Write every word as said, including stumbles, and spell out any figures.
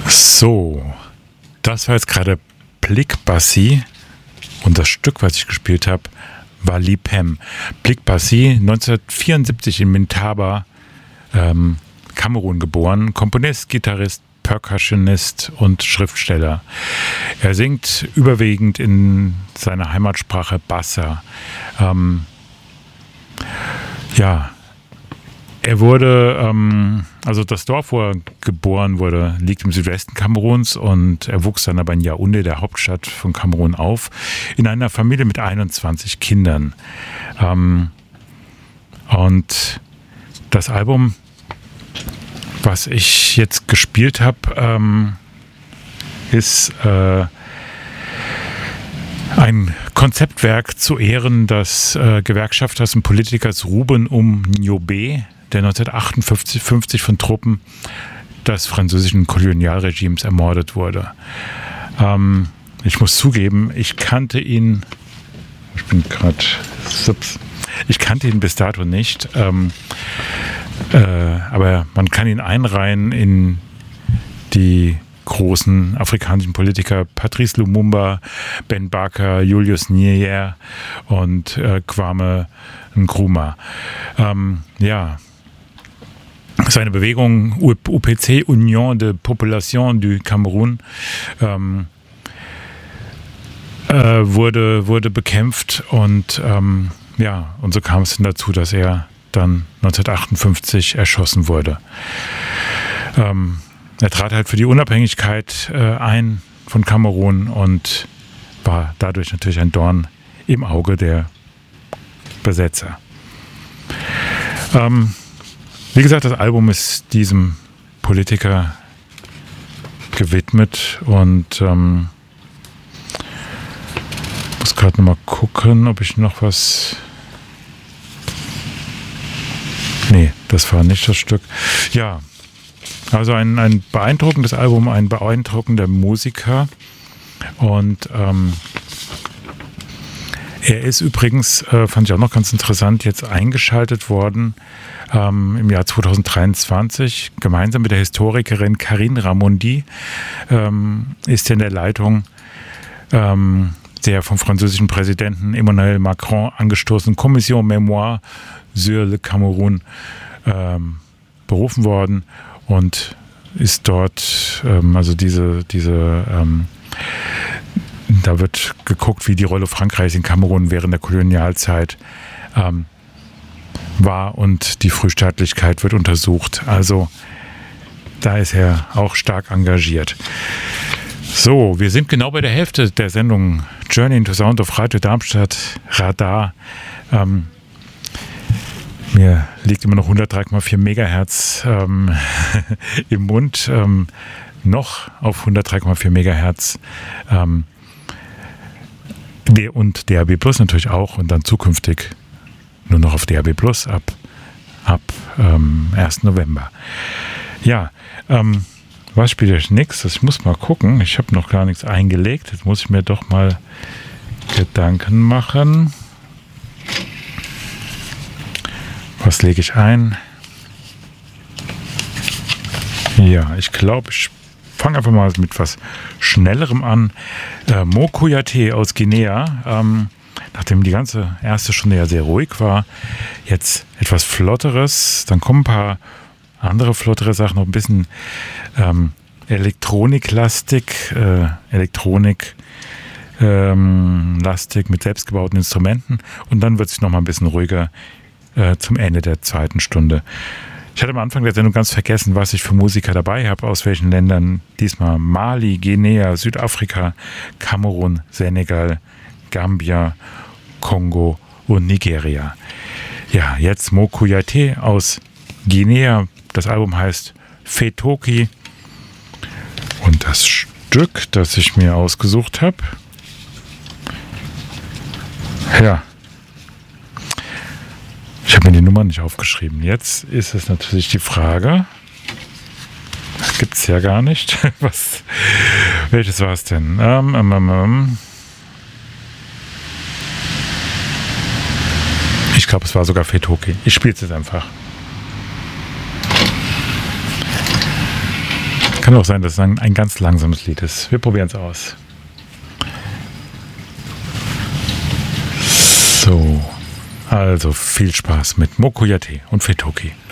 So, das war jetzt gerade Blik Bassi und das Stück, was ich gespielt habe, war Lipem. Blik Bassi, neunzehnhundertvierundsiebzig in Mintaba, ähm, Kamerun geboren, Komponist, Gitarrist, Percussionist und Schriftsteller. Er singt überwiegend in seiner Heimatsprache Bassa. Ähm, ja, er wurde, ähm, also das Dorf, wo er geboren wurde, liegt im Südwesten Kameruns und er wuchs dann aber in Yaoundé, der Hauptstadt von Kamerun, auf, in einer Familie mit einundzwanzig Kindern. Ähm, und das Album, was ich jetzt gespielt habe, ähm, ist äh, ein Konzeptwerk zu Ehren des äh, Gewerkschafters und Politikers Ruben Um Nyobe, der neunzehnhundertachtundfünfzig von Truppen des französischen Kolonialregimes ermordet wurde. Ähm, ich muss zugeben, ich kannte ihn, ich bin gerade, ich kannte ihn bis dato nicht, ähm, äh, aber man kann ihn einreihen in die großen afrikanischen Politiker Patrice Lumumba, Ben Barka, Julius Nyerere und äh, Kwame Nkrumah. Ähm, ja, seine Bewegung U P C, Union de Population du Cameroun, ähm, äh, wurde, wurde bekämpft und ähm, ja, und so kam es dann dazu, dass er dann neunzehnhundertachtundfünfzig erschossen wurde. Ähm, er trat halt für die Unabhängigkeit äh, ein von Kamerun und war dadurch natürlich ein Dorn im Auge der Besetzer. Ähm, wie gesagt, das Album ist diesem Politiker gewidmet und ähm, muss gerade noch mal gucken, ob ich noch was... Nee, das war nicht das Stück. Ja, also ein, ein beeindruckendes Album, ein beeindruckender Musiker und ähm, er ist übrigens, äh, fand ich auch noch ganz interessant, jetzt eingeschaltet worden ähm, im Jahr zweitausenddreiundzwanzig. Gemeinsam mit der Historikerin Karine Ramondi ähm, ist er in der Leitung ähm, der vom französischen Präsidenten Emmanuel Macron angestoßenen Kommission Mémoire sur le Cameroun ähm, berufen worden und ist dort, ähm, also diese, diese ähm, da wird geguckt, wie die Rolle Frankreichs in Kamerun während der Kolonialzeit ähm, war und die Frühstaatlichkeit wird untersucht. Also da ist er auch stark engagiert. So, wir sind genau bei der Hälfte der Sendung Journey into Sound of Radio Darmstadt Radar. Ähm, mir liegt immer noch hundertdrei Komma vier Megahertz ähm, im Mund, ähm, noch auf hundertdrei Komma vier Megahertz. Ähm, und D A B Plus natürlich auch und dann zukünftig nur noch auf D A B Plus ab, ab ähm, ersten November. Ja, ähm, was spiele ich nächstes? Ich muss mal gucken. Ich habe noch gar nichts eingelegt. Jetzt muss ich mir doch mal Gedanken machen. Was lege ich ein? Ja, ich glaube, ich fange einfach mal mit was Schnellerem an. Äh, Mo Kouyaté aus Guinea, ähm, nachdem die ganze erste Stunde ja sehr ruhig war, jetzt etwas Flotteres. Dann kommen ein paar andere flottere Sachen, noch ein bisschen ähm, Elektroniklastig, äh, Elektronik ähm, lastig mit selbstgebauten Instrumenten und dann wird es noch mal ein bisschen ruhiger äh, zum Ende der zweiten Stunde. Ich hatte am Anfang der Sendung ganz vergessen, was ich für Musiker dabei habe, aus welchen Ländern. Diesmal Mali, Guinea, Südafrika, Kamerun, Senegal, Gambia, Kongo und Nigeria. Ja, jetzt Mo Kouyaté aus Guinea. Das Album heißt Fetoki. Und das Stück, das ich mir ausgesucht habe, ja, ich habe mir die Nummer nicht aufgeschrieben. Jetzt ist es natürlich die Frage, gibt es ja gar nicht. Was, welches war es denn? Ähm, ähm, ähm. Ich glaube, es war sogar Fetoki. Ich spiele es jetzt einfach. Kann auch sein, dass es ein, ein ganz langsames Lied ist. Wir probieren es aus. So, also viel Spaß mit Mokoyate und Fetoki.